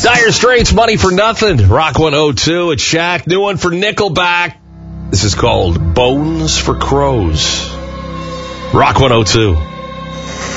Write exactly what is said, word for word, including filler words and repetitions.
Dire Straits, Money for Nothing. Rock one oh two at Shaq. New one for Nickelback. This is called Bones for Crows. Rock one oh two.